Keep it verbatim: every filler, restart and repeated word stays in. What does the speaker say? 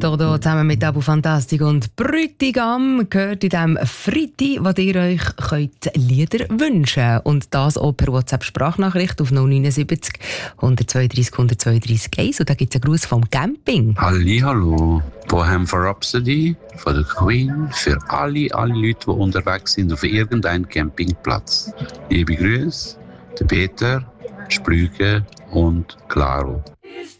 Dodo zusammen mit Abu Fantastik und Brütigam gehört in diesem Freitag, wo ihr euch könnt Lieder wünschen könnt. Und das auch per WhatsApp-Sprachnachricht auf null neun sieben null eins zwei drei eins zwei drei eins. Und da gibt es einen Gruß vom Camping. Hallihallo, Bohemian Rhapsody von der Queen für alle, alle Leute, die unterwegs sind auf irgendeinem Campingplatz. Liebe Grüße, der Peter, Sprüge und Claro.